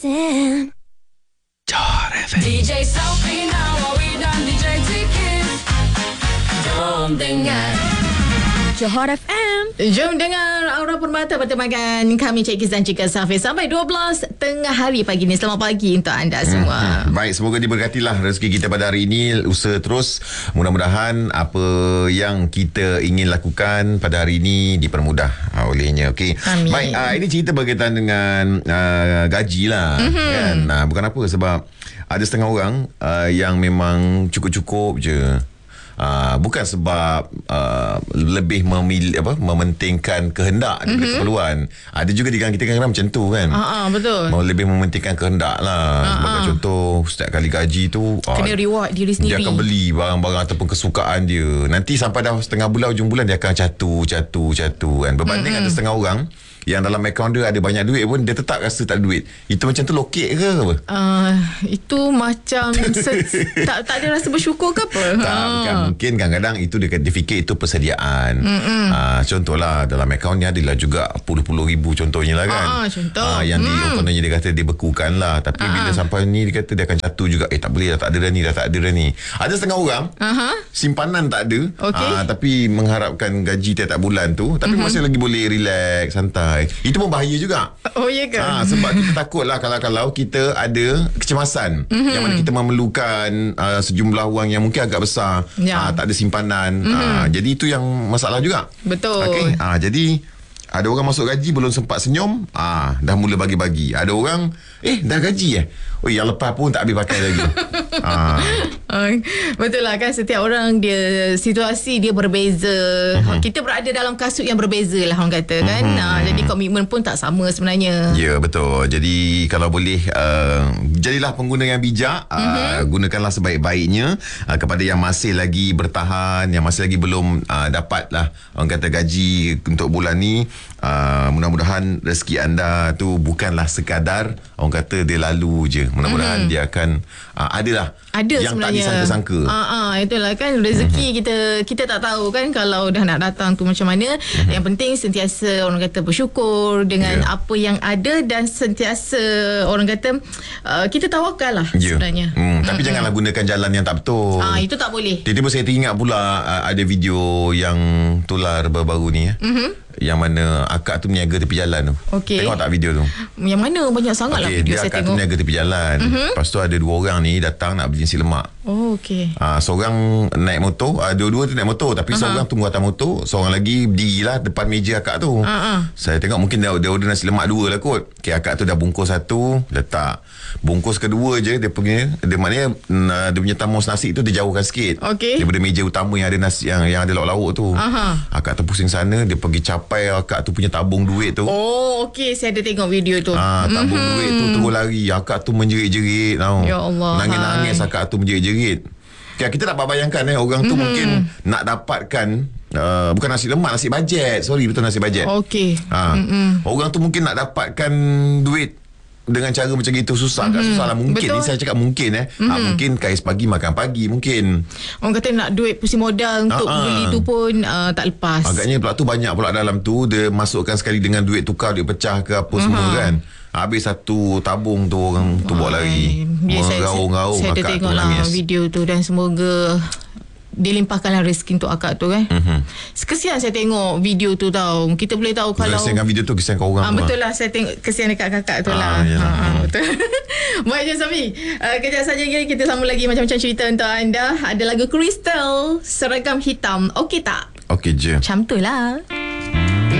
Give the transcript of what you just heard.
Damn. Johor FM. DJ Safina, Wawidan, DJ Tikin. Jom dengar Johor FM. Jom dengar Aura Permata pertemuan kami Cik Kiz dan Cik Safi sampai 12 tengah hari pagi ni. Selamat pagi untuk anda semua. Baik, semoga diberkatilah rezeki kita pada hari ini. Usaha terus. Mudah-mudahan apa yang kita ingin lakukan pada hari ini dipermudah olehnya. Okey. Baik, ini cerita berkaitan dengan gaji lah. Kan? Bukan apa, sebab ada setengah orang yang memang cukup-cukup je. Bukan sebab lebih mementingkan kehendak daripada keperluan. Ada juga di kalangan kita kadang-kadang macam tu kan. Betul. Mau lebih mementingkan kehendak lah. Sebagai contoh, setiap kali gaji tu kena reward diri sendiri. Dia akan beli barang-barang ataupun kesukaan dia. Nanti sampai dah setengah bulan, hujung bulan dia akan catu kan. Berbanding ada setengah orang yang dalam akaun dia ada banyak duit pun dia tetap rasa tak ada duit. Itu macam tu lokek ke apa? Itu macam tak ada rasa bersyukur ke apa? Bukan, mungkin kadang-kadang itu dia fikir itu persediaan. Contohlah dalam akaun ni adalah juga puluh-puluh ribu contohnya lah kan. Contoh. Yang kononnya dia kata dia bekukan lah. Tapi bila sampai ni dia kata dia akan catu juga. Tak boleh dah, tak ada dah ni. Ada setengah orang simpanan tak ada. Tapi mengharapkan gaji tiap bulan tu. Tapi masih lagi boleh relax, santai. Itu pun bahaya juga. Oh ya ke? Sebab kita takutlah kalau kita ada kecemasan yang mana kita memerlukan sejumlah wang yang mungkin agak besar, tak ada simpanan. Jadi itu yang masalah juga. Betul. Okay? Jadi ada orang masuk gaji belum sempat senyum, dah mula bagi-bagi. Ada orang dah gaji yang lepas pun tak habis pakai lagi. Betul lah kan, setiap orang dia situasi dia berbeza. Kita berada dalam kasut yang berbeza lah orang kata kan. Jadi komitmen pun tak sama sebenarnya. Ya, betul. Jadi kalau boleh jadilah pengguna yang bijak. Gunakanlah sebaik-baiknya kepada yang masih lagi bertahan, yang masih lagi belum dapat lah orang kata gaji untuk bulan ni. Mudah-mudahan rezeki anda tu bukanlah sekadar orang kata dia lalu je. Mudah-mudahan dia akan ada yang sebenarnya tak disangka-sangka. Itulah kan rezeki kita tak tahu kan kalau dah nak datang tu macam mana. Yang penting sentiasa orang kata bersyukur dengan apa yang ada dan sentiasa orang kata kita tawakal lah sebenarnya. Tapi janganlah gunakan jalan yang tak betul. Itu tak boleh. Tiba-tiba saya teringat pula ada video yang tular baru-baru ni yang mana akak tu meniaga tepi jalan tu. Tengok tak video tu? Yang mana? Banyak sangat lah video dia saya akak tengok. tu meniaga tepi jalan. Lepas tu ada dua orang ni datang nak beli nasi lemak. Seorang naik motor, dua-dua tu naik motor, tapi seorang tunggu atas motor, seorang lagi berdirilah depan meja akak tu. Saya tengok mungkin dia order nasi lemak dua lah kot. Akak tu dah bungkus satu, letak. Bungkus kedua je dia pergi, dia maknanya dia punya tamus nasi tu dia jauhkan sikit daripada meja utama yang ada nasi yang ada lauk-lauk tu. Akak tu pusing sana, dia pergi capai akak tu punya tabung duit tu. Saya ada tengok video tu. Tabung duit tu terus lari. Akak tu menjerit-jerit tau. Ya Allah. Nangis-nangis akak tu menjerit-jerit. Kita dapat bayangkan orang tu mungkin nak dapatkan bukan nasi lemak, nasi bajet. Sorry, betul, nasi bajet. Orang tu mungkin nak dapatkan duit dengan cara macam itu susah lah mungkin. Ni saya cakap mungkin mungkin kais pagi makan pagi mungkin. Orang kata nak duit pusing modal untuk beli tu pun tak lepas. Agaknya pula tu banyak pula dalam tu dia masukkan sekali dengan duit tukar, duit pecah ke apa semua kan. Habis satu tabung tu orang tu bawa lari. Meraung-raung. Saya ada tengok lah video tu dan semoga dilimpahkanlah rezeki untuk akak tu kan. Kesian saya tengok video tu tau. Kita boleh tahu kalau kesian video tu, kesian kau orang betul lah. Saya tengok kesian dekat kakak tu lah. Betul. Baik je Safi, kejap saja kita sambung lagi macam-macam cerita untuk anda. Ada lagu Crystal, Seragam Hitam. Okey tak? Okey je. Macam tu lah.